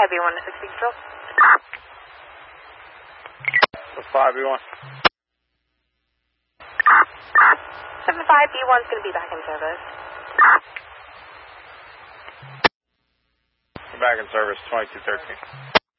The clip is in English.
5B1 to 60 control. What's 5B1? 75B1 is going to be back in service. We're back in service, 2213.